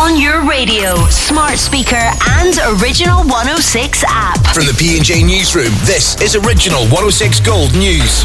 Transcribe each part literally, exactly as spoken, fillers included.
On your radio, smart speaker and Original one oh six app. From the P and J Newsroom, this is Original one oh six Gold News.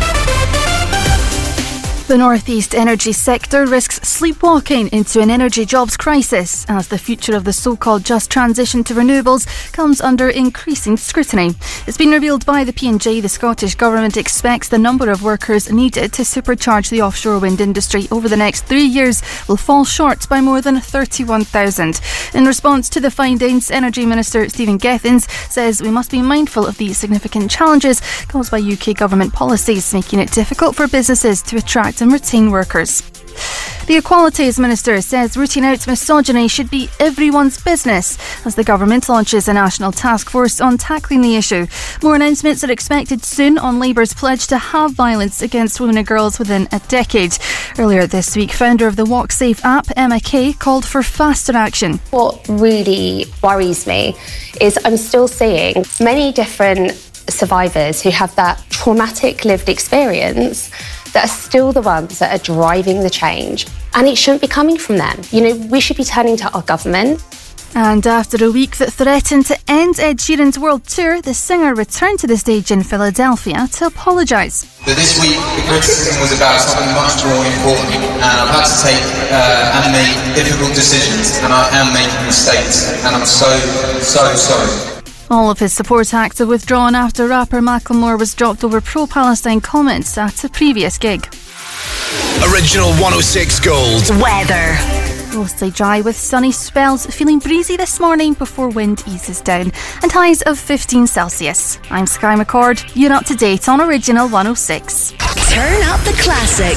The North East energy sector risks sleepwalking into an energy jobs crisis as the future of the so-called just transition to renewables comes under increasing scrutiny. It's been revealed by the P and J the Scottish Government expects the number of workers needed to supercharge the offshore wind industry over the next three years will fall short by more than thirty-one thousand. In response to the findings, Energy Minister Stephen Gethins says we must be mindful of the significant challenges caused by U K government policies, making it difficult for businesses to attract and retain workers. The Equalities Minister says rooting out misogyny should be everyone's business as the government launches a national task force on tackling the issue. More announcements are expected soon on Labour's pledge to halve violence against women and girls within a decade. Earlier this week, founder of the WalkSafe app, Emma Kay, called for faster action. What really worries me is I'm still seeing many different survivors who have that traumatic lived experience that are still the ones that are driving the change. And it shouldn't be coming from them. You know, we should be turning to our government. And after a week that threatened to end Ed Sheeran's world tour, the singer returned to the stage in Philadelphia to apologise. This week, the criticism was about something much more important, and I've had to take uh, and make difficult decisions, and I am making mistakes, and I'm so, so sorry. All of his support acts have withdrawn after rapper Macklemore was dropped over pro-Palestine comments at a previous gig. Original one oh six Gold. Weather. Mostly dry with sunny spells, feeling breezy this morning before wind eases down, and highs of fifteen Celsius. I'm Sky McCord. You're up to date on Original one oh six. Turn up the classic.